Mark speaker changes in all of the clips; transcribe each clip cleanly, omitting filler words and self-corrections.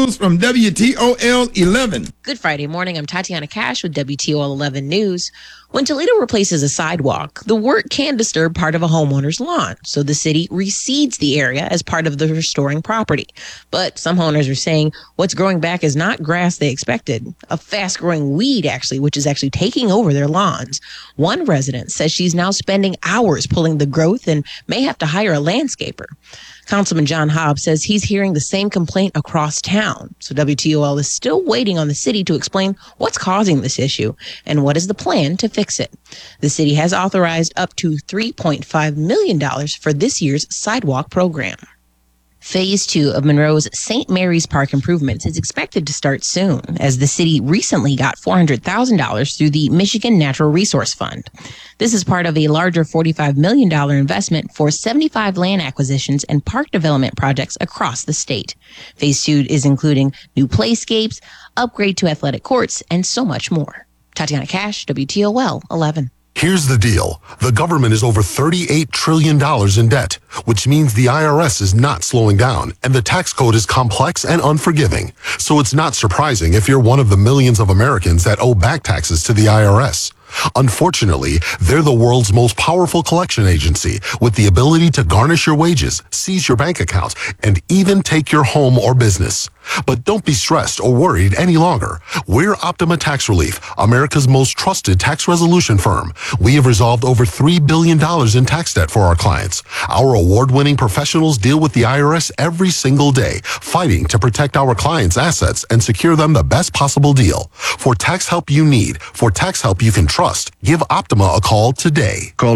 Speaker 1: News from WTOL 11.
Speaker 2: Good Friday morning. I'm Tatiana Cash with WTOL 11 News. When Toledo replaces a sidewalk, the work can disturb part of a homeowner's lawn, so the city reseeds the area as part of the restoring property. But some owners are saying what's growing back is not grass they expected, a fast-growing weed, actually, which is actually taking over their lawns. One resident says she's now spending hours pulling the growth and may have to hire a landscaper. Councilman John Hobbs says he's hearing the same complaint across town. So WTOL is still waiting on the city to explain what's causing this issue and what is the plan to fix it. The city has authorized up to $3.5 million for this year's sidewalk program. Phase 2 of Monroe's St. Mary's Park improvements is expected to start soon, as the city recently got $400,000 through the Michigan Natural Resource Fund. This is part of a larger $45 million investment for 75 land acquisitions and park development projects across the state. Phase 2 is including new playscapes, upgrade to athletic courts, and so much more. Tatiana Cash, WTOL 11.
Speaker 3: Here's the deal. The government is over $38 trillion in debt, which means the IRS is not slowing down, and the tax code is complex and unforgiving. So it's not surprising if you're one of the millions of Americans that owe back taxes to the IRS. Unfortunately, they're the world's most powerful collection agency with the ability to garnish your wages, seize your bank accounts, and even take your home or business. But don't be stressed or worried any longer. We're Optima Tax Relief, America's most trusted tax resolution firm. We have resolved over $3 billion in tax debt for our clients. Our award-winning professionals deal with the IRS every single day, fighting to protect our clients' assets and secure them the best possible deal. For tax help you need, for tax help you can trust, give Optima a call today.
Speaker 4: Call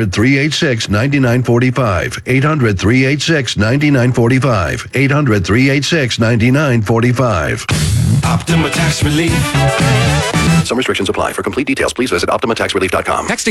Speaker 4: 800-386-9945. 800-386-9945. 800-386-9945.
Speaker 5: Optima Tax Relief.
Speaker 4: Some restrictions apply. For complete details, please visit OptimaTaxRelief.com.
Speaker 5: Texting